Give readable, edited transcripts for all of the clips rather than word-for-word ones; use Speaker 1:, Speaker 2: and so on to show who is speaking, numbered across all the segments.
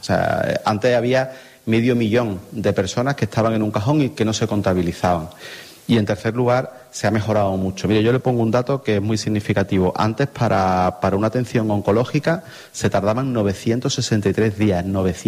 Speaker 1: sea, antes había 500.000 de personas que estaban en un cajón y que no se contabilizaban. Y en tercer lugar, se ha mejorado mucho. Mire, yo le pongo un dato que es muy significativo. Antes, para una atención oncológica, se tardaban 963 días.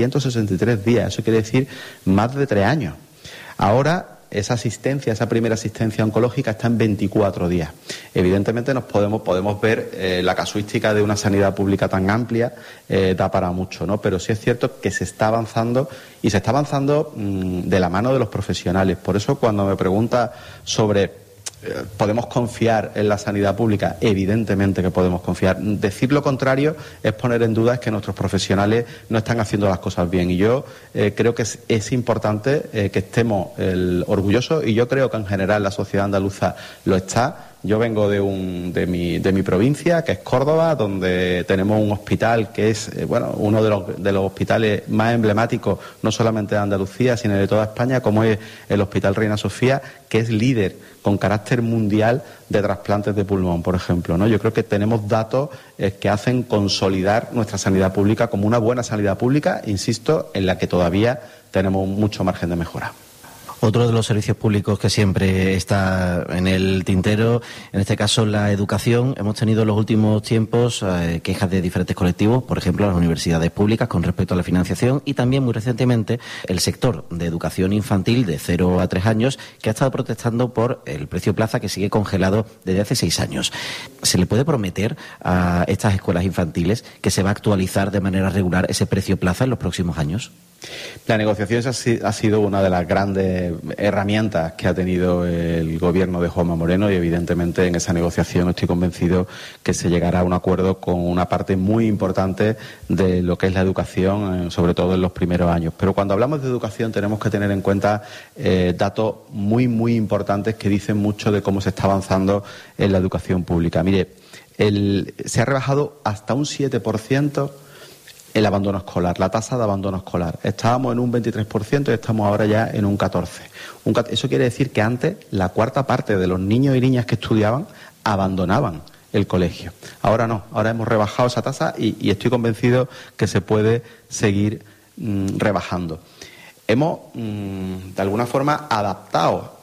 Speaker 1: 963 días. Eso quiere decir más de 3 años. Ahora, esa asistencia, esa primera asistencia oncológica está en 24 días. Evidentemente podemos ver la casuística de una sanidad pública tan amplia, da para mucho, ¿no? Pero sí es cierto que se está avanzando y se está avanzando de la mano de los profesionales. Por eso cuando me pregunta sobre ¿podemos confiar en la sanidad pública? Evidentemente que podemos confiar. Decir lo contrario es poner en duda que nuestros profesionales no están haciendo las cosas bien. Y yo creo que es importante que estemos orgullosos, y yo creo que en general la sociedad andaluza lo está. Yo vengo de mi provincia, que es Córdoba, donde tenemos un hospital que es uno de los hospitales más emblemáticos, no solamente de Andalucía, sino de toda España, como es el Hospital Reina Sofía, que es líder con carácter mundial de trasplantes de pulmón, por ejemplo, ¿no? Yo creo que tenemos datos que hacen consolidar nuestra sanidad pública como una buena sanidad pública, insisto, en la que todavía tenemos mucho margen de mejora.
Speaker 2: Otro de los servicios públicos que siempre está en el tintero, en este caso la educación. Hemos tenido en los últimos tiempos quejas de diferentes colectivos, por ejemplo las universidades públicas con respecto a la financiación, y también muy recientemente el sector de educación infantil de 0 a 3 años, que ha estado protestando por el precio plaza, que sigue congelado desde hace 6 años. ¿Se le puede prometer a estas escuelas infantiles que se va a actualizar de manera regular ese precio plaza en los próximos años?
Speaker 1: La negociación ha sido una de las grandes herramientas que ha tenido el gobierno de Juanma Moreno, y evidentemente en esa negociación estoy convencido que se llegará a un acuerdo con una parte muy importante de lo que es la educación, sobre todo en los primeros años. Pero cuando hablamos de educación tenemos que tener en cuenta datos muy, muy importantes que dicen mucho de cómo se está avanzando en la educación pública. Mire, se ha rebajado hasta un 7% el abandono escolar, la tasa de abandono escolar. Estábamos en un 23% y estamos ahora ya en un 14%. Eso quiere decir que antes la cuarta parte de los niños y niñas que estudiaban abandonaban el colegio. Ahora no, ahora hemos rebajado esa tasa y estoy convencido que se puede seguir rebajando. Hemos, de alguna forma, adaptado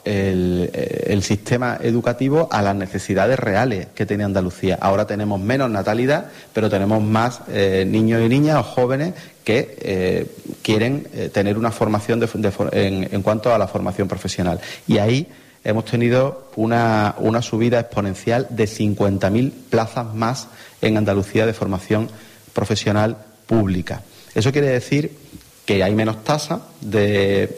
Speaker 1: el sistema educativo a las necesidades reales que tiene Andalucía. Ahora tenemos menos natalidad, pero tenemos más niños y niñas o jóvenes que quieren tener una formación en cuanto a la formación profesional. Y ahí hemos tenido una subida exponencial de 50.000 plazas más en Andalucía de formación profesional pública. Eso quiere decir que hay menos tasa de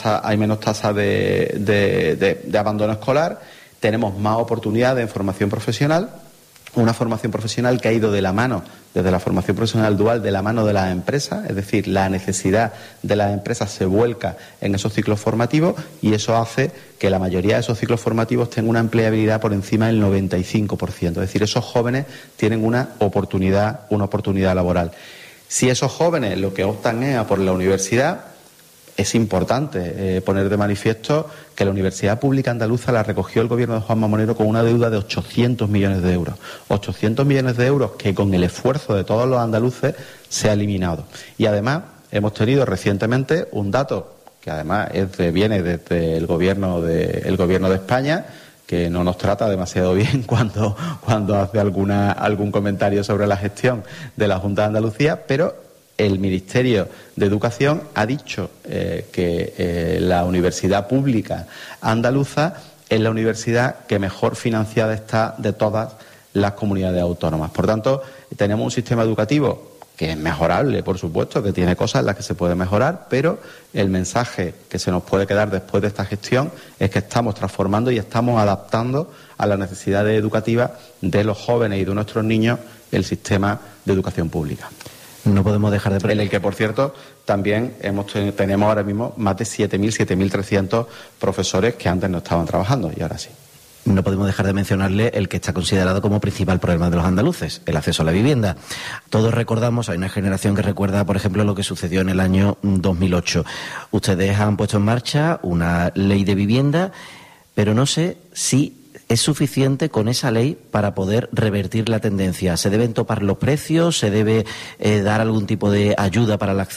Speaker 1: abandono escolar, tenemos más oportunidades en formación profesional, una formación profesional que ha ido de la mano, desde la formación profesional dual, de la mano de las empresas, es decir, la necesidad de las empresas se vuelca en esos ciclos formativos, y eso hace que la mayoría de esos ciclos formativos tengan una empleabilidad por encima del 95%, es decir, esos jóvenes tienen una oportunidad laboral. Si esos jóvenes lo que optan es a por la universidad, es importante poner de manifiesto que la Universidad Pública Andaluza la recogió el gobierno de Juanma Moreno con una deuda de 800 millones de euros. 800 millones de euros que con el esfuerzo de todos los andaluces se ha eliminado. Y además hemos tenido recientemente un dato que además viene desde el gobierno de España, que no nos trata demasiado bien cuando hace algún comentario sobre la gestión de la Junta de Andalucía, pero el Ministerio de Educación ha dicho que la Universidad Pública Andaluza es la universidad que mejor financiada está de todas las comunidades autónomas. Por tanto, tenemos un sistema educativo que es mejorable, por supuesto, que tiene cosas en las que se puede mejorar, pero el mensaje que se nos puede quedar después de esta gestión es que estamos transformando y estamos adaptando a las necesidades educativas de los jóvenes y de nuestros niños el sistema de educación pública.
Speaker 2: No podemos dejar de...
Speaker 1: En el que, por cierto, también tenemos ahora mismo más de 7.300 profesores que antes no estaban trabajando y ahora sí.
Speaker 2: No podemos dejar de mencionarle el que está considerado como principal problema de los andaluces, el acceso a la vivienda. Todos recordamos, hay una generación que recuerda, por ejemplo, lo que sucedió en el año 2008. Ustedes han puesto en marcha una ley de vivienda, pero no sé si es suficiente con esa ley para poder revertir la tendencia. ¿Se deben topar los precios? ¿Se debe dar algún tipo de ayuda para el acceso